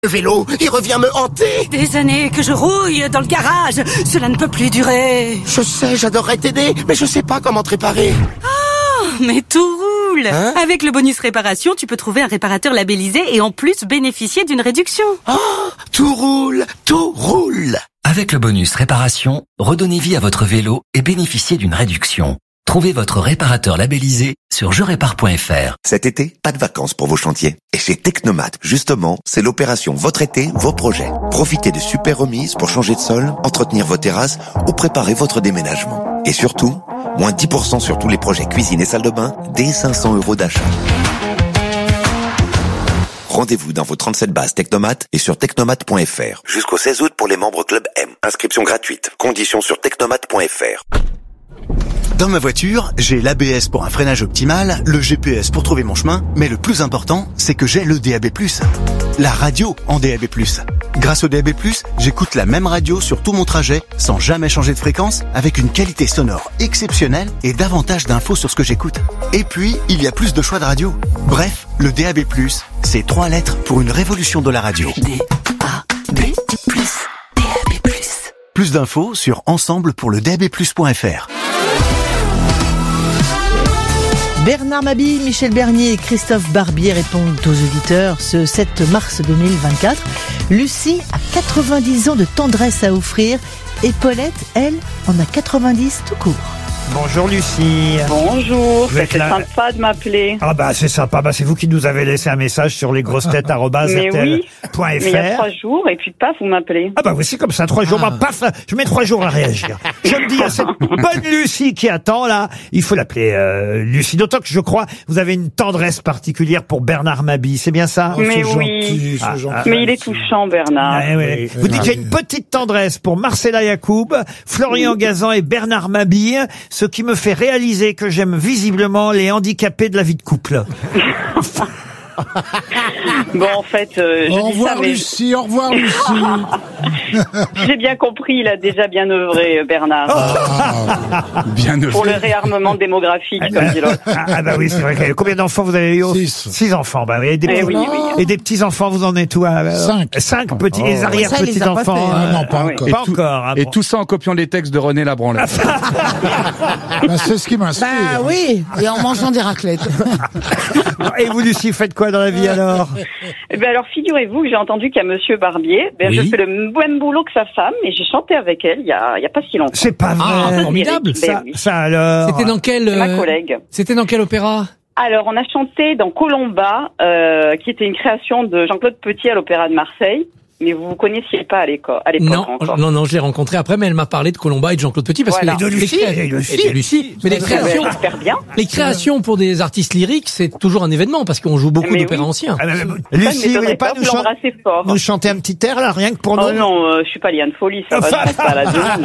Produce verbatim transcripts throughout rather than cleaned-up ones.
Le vélo, il revient me hanter. Des années que je rouille dans le garage, cela ne peut plus durer. Je sais, j'adorerais t'aider, mais je sais pas comment te réparer. Oh, mais tout roule. Hein? Avec le bonus réparation, tu peux trouver un réparateur labellisé et en plus bénéficier d'une réduction. Oh, tout roule, tout roule. Avec le bonus réparation, redonnez vie à votre vélo et bénéficiez d'une réduction. Trouvez votre réparateur labellisé sur je répare point f r. Cet été, pas de vacances pour vos chantiers. Et chez Technomat, justement, c'est l'opération Votre été, vos projets. Profitez de super remises pour changer de sol, entretenir vos terrasses ou préparer votre déménagement. Et surtout, moins dix pour cent sur tous les projets cuisine et salle de bain, dès cinq cents euros d'achat. Rendez-vous dans vos trente-sept bases Technomat et sur technomat point f r. Jusqu'au seize août pour les membres Club M. Inscription gratuite. Conditions sur technomat point f r. Dans ma voiture, j'ai l'A B S pour un freinage optimal, le G P S pour trouver mon chemin, mais le plus important, c'est que j'ai le D A B plus. La radio en D A B plus. Grâce au D A B plus, j'écoute la même radio sur tout mon trajet, sans jamais changer de fréquence, avec une qualité sonore exceptionnelle et davantage d'infos sur ce que j'écoute. Et puis, il y a plus de choix de radio. Bref, le D A B plus, c'est trois lettres pour une révolution de la radio. D A B plus, D A B plus. Plus d'infos sur ensemble pour le D A B plus point f r. Bernard Mabille, Michel Bernier et Christophe Barbier répondent aux auditeurs ce sept mars deux mille vingt-quatre. Lucie a quatre-vingt-dix ans de tendresse à offrir et Paulette, elle, en a quatre-vingt-dix tout court. Bonjour Lucie. Bonjour, Vous êtes c'est là- sympa de m'appeler. Ah bah c'est sympa, bah c'est vous qui nous avez laissé un message sur lesgrossetêtes arobase Mais r t l oui, point mais il y a f r. trois jours et puis paf, vous m'appelez. Ah bah oui, c'est comme ça, trois jours, bah paf, je mets trois jours à réagir. Je me dis à cette bonne Lucie qui attend là, il faut l'appeler euh, Lucie, d'autant que je crois vous avez une tendresse particulière pour Bernard Mabille, c'est bien ça? Mais oui, Ah, ah, mais il est touchant, Bernard. Ouais, ouais. Vous dites j'ai une petite tendresse pour Marcella Yacoub, Florian Gazan et Bernard Mabille, ce qui me fait réaliser que j'aime visiblement les handicapés de la vie de couple. Bon, en fait, euh, je Au dis revoir ça, mais Lucie, au revoir Lucie. j'ai bien compris, il a déjà bien œuvré, euh, Bernard, Ah, bien pour le œuvré. réarmement démographique, comme dit l'autre. Ah, ah bah oui, c'est vrai. que- Combien d'enfants vous avez eu? Six. Six enfants. Bah oui. Et des, Eh petits, oui, oui. et des petits enfants, vous en êtes où? euh, Cinq. Cinq petits, Oh, les ouais. arrière Ça, il petits les a pas enfants. fait, Ah euh, non, pas Ah oui. encore. pas tout- encore. hein, Et bon. tout ça en copiant les textes de René Labranle. Bah, c'est ce qui m'inspire. Bah oui, et en mangeant des raclettes. Et vous, Lucie, faites quoi dans la vie alors? Eh ben alors, figurez-vous que j'ai entendu qu'il y a Monsieur Barbier. Ben, Oui. je fais le même boulot que sa femme et j'ai chanté avec elle il y a, il y a pas si longtemps. C'est pas vrai. Ah, formidable. Ben Ça, oui. ça alors. C'était dans quel C'est ma euh, collègue. C'était dans quel opéra? Alors, on a chanté dans Colomba, euh, qui était une création de Jean-Claude Petit à l'Opéra de Marseille. Mais vous vous connaissiez pas à l'éco- à l'époque Non, encore. non, non, je l'ai rencontré après, mais elle m'a parlé de Colomba et de Jean-Claude Petit parce Voilà. que Et de les, Lucie, les- et de Lucie. et de Lucie. Mais les Ben, créations, j'espère bien. les créations pour des artistes lyriques, c'est toujours un événement parce qu'on joue beaucoup Mais d'opéras oui. anciens. Ah, bah, bah, Ça ne Lucie, vous m'étonnerait voulez pas pas, nous, vous chan- l'embrassez fort. nous chanter un petit air là, rien que pour Oh nous? non, euh, je suis pas Liane Folly, ça va, je reste à la devine.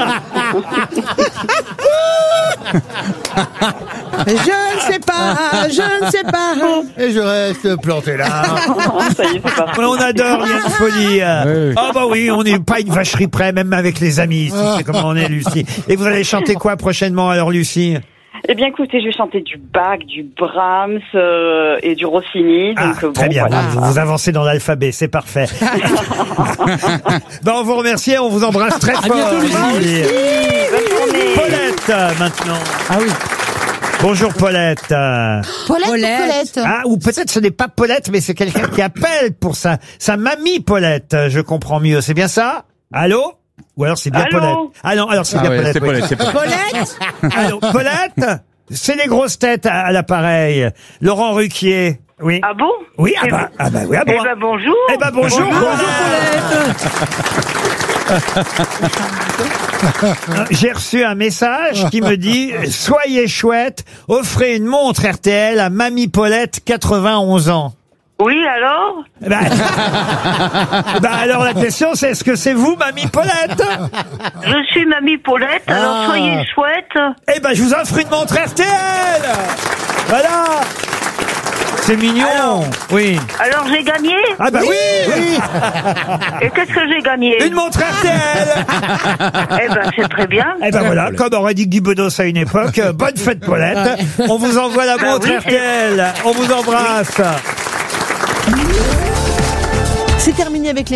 Je ne sais pas, je ne sais pas. Et je reste planté là. Ça y est, c'est parti. On adore Liane Folie. Oui. Ah bah oui, on n'est pas une vacherie près, même avec les amis. Tu sais comment on est, Lucie. Et vous allez chanter quoi prochainement alors, Lucie? Eh bien, écoutez, je vais chanter du Bach, du Brahms euh, et du Rossini. Ah, Donc, euh, très bon, bien, voilà. vous, vous avancez dans l'alphabet, c'est parfait. Ben, on vous remercie et on vous embrasse très fort. bientôt, Lucie. Lucie. Bonne journée. Paulette, euh, maintenant. Ah oui. Bonjour Paulette. Euh, Paulette, Paulette. Ah, ou peut-être ce n'est pas Paulette, mais c'est quelqu'un qui appelle pour sa, sa mamie Paulette, euh, je comprends mieux. C'est bien ça? Allô? Ou alors c'est bien Allô? Paulette. Ah non, alors c'est Ah bien ouais, Paulette. c'est oui. Paulette, c'est Paulette. Paulette. Allô, Paulette? C'est les grosses têtes à, à l'appareil. Laurent Ruquier. Oui. Ah bon? Oui, ah Eh bah, ah bah oui, ah Eh bon. ben, bonjour. Eh ben bonjour, Paulette. J'ai reçu un message qui me dit « Soyez chouette, offrez une montre R T L à Mamie Paulette, quatre-vingt-onze ans. Oui, alors? » Bah, bah alors la question c'est est-ce que c'est vous, Mamie Paulette? Je suis Mamie Paulette, alors Ah. soyez chouette. Eh ben je vous offre une montre R T L. Voilà. C'est mignon. Alors Oui. Alors, j'ai gagné? Ah bah oui, oui. Et qu'est-ce que j'ai gagné? Une montre R T L. Eh ben, c'est très bien. Eh ben voilà, comme aurait dit Guy Bedos à une époque, euh, bonne fête Paulette. On vous envoie la Ah montre oui, R T L. On vous embrasse. C'est terminé avec les